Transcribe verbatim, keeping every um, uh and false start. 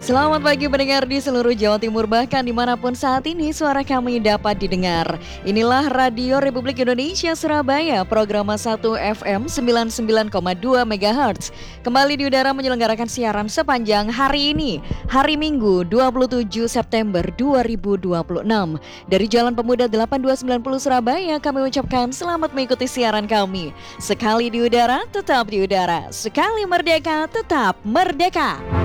Selamat pagi pendengar di seluruh Jawa Timur, bahkan dimanapun saat ini suara kami dapat didengar. Inilah Radio Republik Indonesia Surabaya, program satu F M sembilan puluh sembilan koma dua megahertz. Kembali di udara menyelenggarakan siaran sepanjang hari ini, hari Minggu dua puluh tujuh September dua ribu dua puluh enam. Dari Jalan Pemuda delapan dua sembilan nol Surabaya, kami ucapkan selamat mengikuti siaran kami. Sekali di udara, tetap di udara. Sekali merdeka, tetap merdeka.